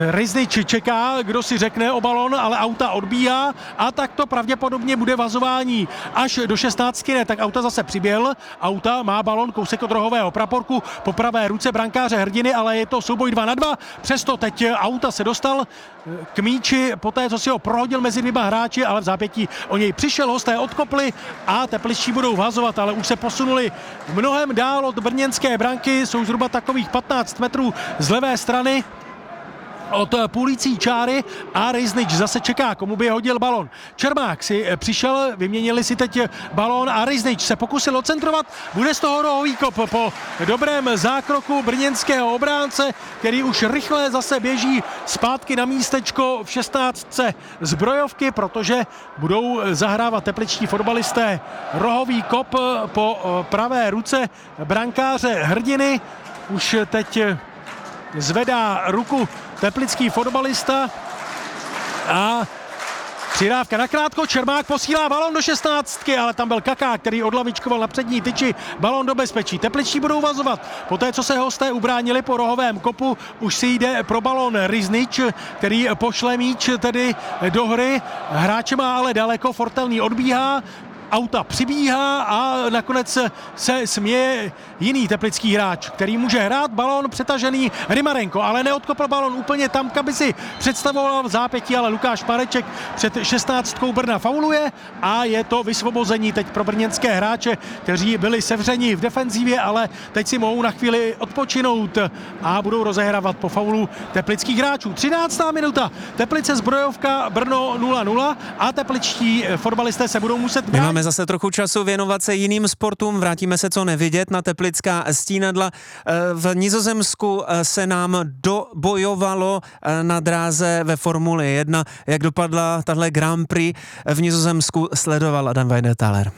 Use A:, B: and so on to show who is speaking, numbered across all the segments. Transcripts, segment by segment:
A: Riznič čeká, kdo si řekne o balon, ale auta odbíhá a tak to pravděpodobně bude vazování až do 16. Ne, tak auta zase přiběhl. Auta má balon kousek od rohového praporku po pravé ruce brankáře Hrdiny, ale je to souboj 2 na 2. Přesto teď auta se dostal k míči poté, co si ho prohodil mezi dvěma hráči, ale v zápětí o něj přišel, hosté odkopli a tepličtí budou vazovat, ale už se posunuli mnohem dál od brněnské branky, jsou zhruba takových 15 metrů z levé strany od půlící čáry a Riznič zase čeká, komu by hodil balon. Čermák si přišel, vyměnili si teď balon a Riznič se pokusil ocentrovat, bude z toho rohový kop po dobrém zákroku brněnského obránce, který už rychle zase běží zpátky na místečko v 16. zbrojovky, protože budou zahrávat tepličtí fotbalisté rohový kop po pravé ruce brankáře Hrdiny. Už teď zvedá ruku teplický fotbalista a přidávka nakrátko, Čermák posílá balon do 16, ale tam byl Kaká, který odlavičkoval na přední tyči, balon do bezpečí. Tepličtí budou vazovat. Poté, co se hosté ubránili po rohovém kopu, už si jde pro balon Riznič, který pošle míč tedy do hry. Hráče má ale daleko, Fortelný odbíhá, auta přibíhá a nakonec se směje jiný teplický hráč, který může hrát, balón přetažený Rymarenko, ale neodkopl balón úplně tam, kam by si představoval v zápětí, ale Lukáš Mareček před 16. Brna fauluje a je to vysvobození teď pro brněnské hráče, kteří byli sevřeni v defenzívě, ale teď si mohou na chvíli odpočinout a budou rozehrávat po faulu teplických hráčů. 13. minuta, Teplice Zbrojovka, Brno 0-0 a tepličtí fotbalisté se budou muset bránit.
B: Máme zase trochu času věnovat se jiným sportům, vrátíme se co nevidět na teplická stínadla. V Nizozemsku se nám dobojovalo na dráze ve Formuli 1. Jak dopadla tahle Grand Prix v Nizozemsku, sledoval Adam Weidenthaler.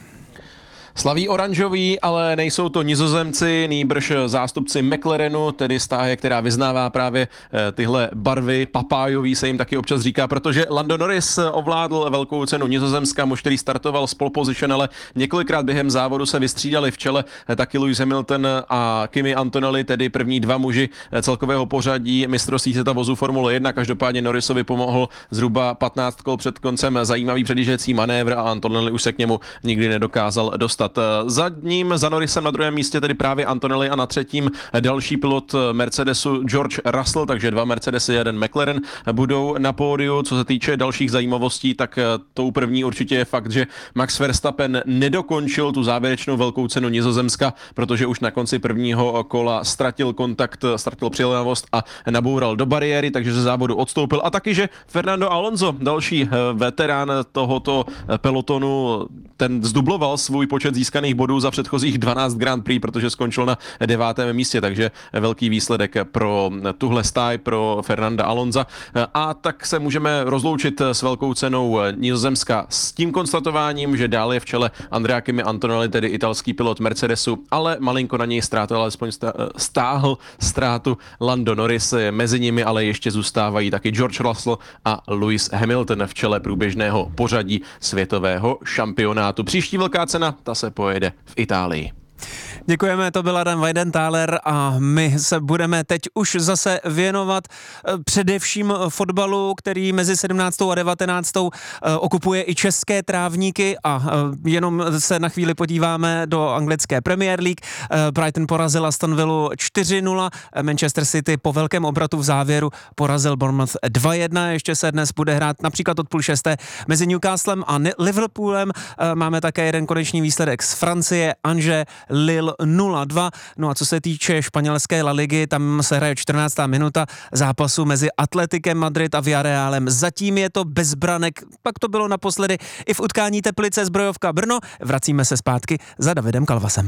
C: Slaví oranžový, ale nejsou to Nizozemci, nýbrž zástupci McLarenu, tedy stáje, která vyznává právě tyhle barvy, papájový se jim taky občas říká, protože Lando Norris ovládl velkou cenu Nizozemska, muž, který startoval z pole position, ale několikrát během závodu se vystřídali v čele taky Lewis Hamilton a Kimi Antonelli, tedy první dva muži celkového pořadí mistrovství světa vozů Formule 1. Každopádně Norrisovi pomohl zhruba 15 kol před koncem zajímavý předjížděcí manévr a Antonelli už se k němu nikdy nedokázal dostat. Za ním, za Norrisem na druhém místě tedy právě Antonelli a na třetím další pilot Mercedesu George Russell, takže dva Mercedesy, jeden McLaren budou na pódiu. Co se týče dalších zajímavostí, tak tou první určitě je fakt, že Max Verstappen nedokončil tu závěrečnou velkou cenu Nizozemska, protože už na konci prvního kola ztratil kontakt, ztratil přiléhavost a naboural do bariéry, takže ze závodu odstoupil. A taky, že Fernando Alonso, další veterán tohoto pelotonu, ten zdubloval svůj počet získaných bodů za předchozích 12 Grand Prix, protože skončil na 9. místě, takže velký výsledek pro tuhle stáj, pro Fernanda Alonsa. A tak se můžeme rozloučit s velkou cenou Nizozemska s tím konstatováním, že dál je v čele Andrea Kimi Antonelli, tedy italský pilot Mercedesu, ale malinko na něj ztrátil, alespoň stáhl ztrátu Lando Norris. Mezi nimi ale ještě zůstávají taky George Russell a Lewis Hamilton v čele průběžného pořadí světového šampionátu. Příští velká cena, ta se pojede v Itálii.
B: Děkujeme, to byl Adam Weidenthaler a my se budeme teď už zase věnovat především fotbalu, který mezi 17. a 19. okupuje i české trávníky a jenom se na chvíli podíváme do anglické Premier League. Brighton porazil Aston Villu 4-0, Manchester City po velkém obratu v závěru porazil Bournemouth 2-1, ještě se dnes bude hrát například od 5:30 mezi Newcastlem a Liverpoolem. Máme také jeden konečný výsledek z Francie, Angers Lille 0-2. No a co se týče španělské La Ligy, tam se hraje 14. minuta zápasu mezi Atletikem Madrid a Villarrealem. Zatím je to bez branek, pak to bylo naposledy i v utkání Teplice Zbrojovka Brno. Vracíme se zpátky za Davidem Kalvasem.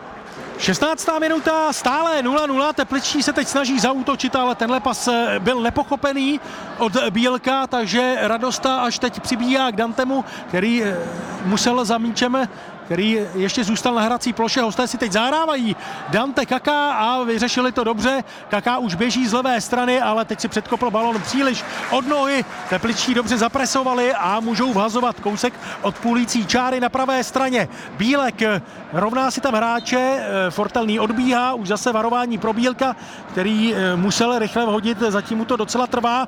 A: 16. minuta, stále 0-0, tepličtí se teď snaží zaútočit, ale tenhle pas byl nepochopený od Bílka, takže Radosta až teď přibíhá k Dantemu, který musel za míčem který ještě zůstal na hrací ploše. Hosté si teď zahrávají Dante Kaká a vyřešili to dobře. Kaká už běží z levé strany, ale teď si předkopl balon příliš od nohy. Tepličtí dobře zapresovali a můžou vhazovat kousek od půlící čáry na pravé straně. Bílek rovná si tam hráče, Fortelný odbíhá, už zase varování pro Bílka, který musel rychle vhodit, zatím mu to docela trvá.